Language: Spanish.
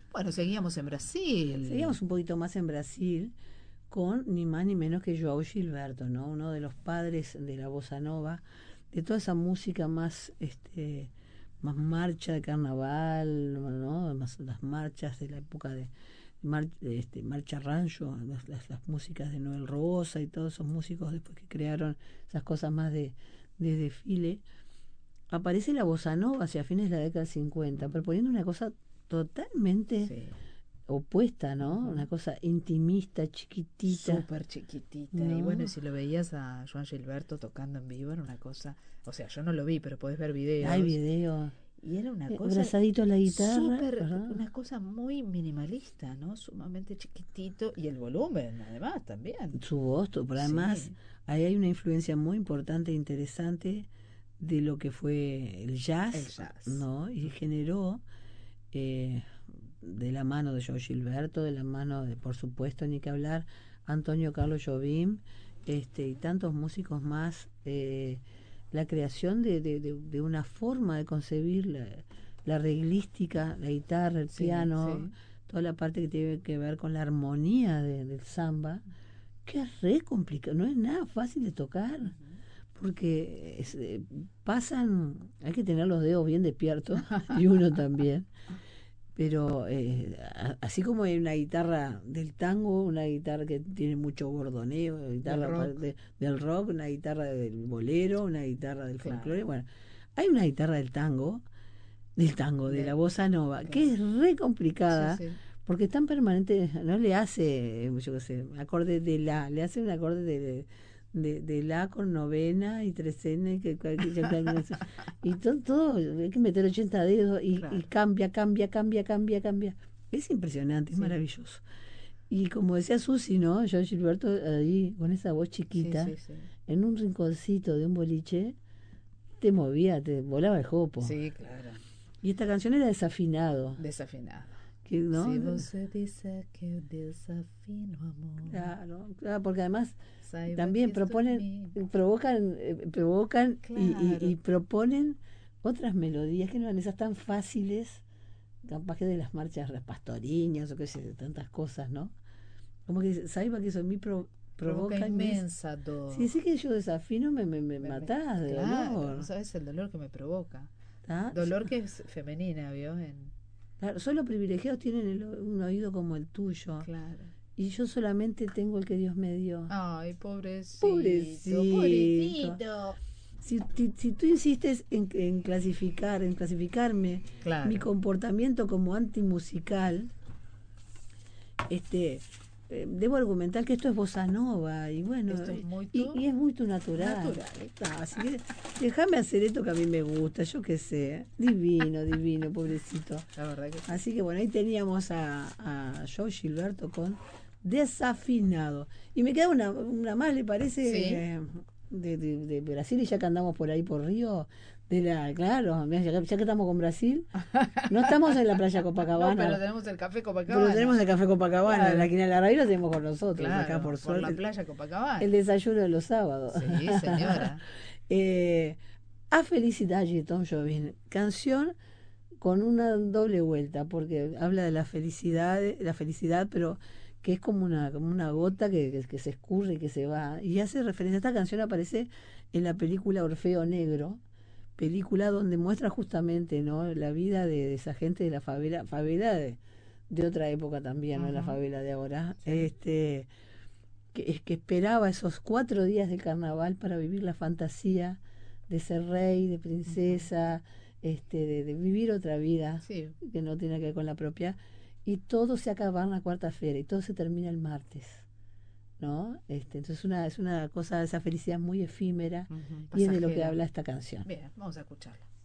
Bueno, seguíamos en Brasil. Seguíamos un poquito más en Brasil con ni más ni menos que João Gilberto, ¿no? Uno de los padres de la bossa nova, de toda esa música más más marcha de carnaval, ¿no? Más las marchas de la época de marcha rancho, las músicas de Noel Rosa y todos esos músicos después que crearon esas cosas más de desfile. Aparece la bossa nova hacia fines de la década del 50, proponiendo una cosa totalmente Sí, opuesta, ¿no? Una cosa intimista, chiquitita, súper chiquitita. Y bueno, y ¿no? si lo veías a Joan Gilberto tocando en vivo, era una cosa. O sea, yo no lo vi, pero podés ver videos. Hay videos, Y era una cosa abrazadito a la guitarra, súper, ¿verdad? una cosa muy minimalista, ¿no? Sumamente chiquitito. Y el volumen, además, también. Su voz, pero además Sí, ahí hay una influencia muy importante e interesante de lo que fue el el jazz, jazz. ¿no? Y generó eh, de la mano de Joe Gilberto, de la mano de, por supuesto, ni que hablar, Antonio Carlos Jobim, y tantos músicos más, la creación de una forma de concebir la reglística, la guitarra, el Sí, piano, sí. toda la parte que tiene que ver con la armonía del samba, que es re complicado, no es nada fácil de tocar, Ujú. porque pasan, hay que tener los dedos bien despiertos, y uno también, pero así como hay una guitarra del tango, una guitarra que tiene mucho bordoneo, una Del guitarra rock, del rock, una guitarra del bolero, una guitarra del folclore, claro. bueno, hay una guitarra del tango, de la Del, bossa nova, que claro. es re Sí, complicada, sí. porque es tan permanente, no le hace, yo qué sé, acorde de la, le hace un acorde de la con novena y trecena y todo, hay que meter 80 dedos y Claro. cambia. Es impresionante, es Sí, maravilloso. Y como decía Susi, ¿no? Yo Gilberto ahí con esa voz sí, chiquita, sí, sí. en un rinconcito de un boliche, te movía, te volaba el jopo. Sí, claro. Y esta canción era Desafinado, Desafinado. que, Se ¿no? você disser que eu desafino amor, Claro, porque además saiba también que isso é proponen, mim. provocan y Claro. proponen otras melodías que no eran esas tan fáciles, capaz que de las marchas, las pastoriñas o qué sé, de tantas cosas, ¿no? Como que saiba que eso en mí Provoca provoca inmensa. inmensa Si dor. decís que yo desafino, me Me- matás de claro, no dolor. sabes el dolor que me provoca. ¿Tá? Dolor que es femenina, ¿vio? Claro, solo privilegiados tienen un oído como el tuyo. Claro. Y yo solamente tengo el que Dios me dio. Ay, pobrecito, Pobrecito. pobrecito. Si tú insistes en clasificarme mi Claro. comportamiento como antimusical, este, debo argumentar que esto es bossa nova y bueno, Esto es muy tu y es muy tu natural. natural. Así que déjame hacer esto que a mí me gusta, yo qué sé. Divino, pobrecito. La verdad que sí. Así que bueno, ahí teníamos a Joe Gilberto con Desafinado. Y me queda una más, ¿le parece? Sí. De Brasil, y ya que andamos por ahí por Río, claro, mirá, ya que estamos con Brasil, no estamos en la playa No, pero Copacabana, tenemos el café pero tenemos Copacabana. el café Copacabana, la Claro, esquina de la radio lo tenemos con nosotros, acá claro, por por la suerte, playa Copacabana. el desayuno de los sábados. Sí, señora. eh, A Felicidad de Tom Jobim, canción con una doble vuelta, porque habla de la felicidad, pero que es como una gota que se escurre y que se va. Y hace referencia, esta canción aparece en la película Orfeo Negro, película donde muestra justamente, ¿no?, la vida de esa gente de la favela de otra época también, no la Ujú, favela de ahora, sí. que esperaba esos 4 días del carnaval para vivir la fantasía de ser rey, de Ujú. princesa, de vivir otra vida Sí, que no tiene que ver con la propia, y todo se acaba en la cuarta feria y todo se termina el martes, ¿no? Entonces es una cosa, esa felicidad muy efímera, y es de lo que pasajera. habla esta canción. Bien, vamos a escucharla.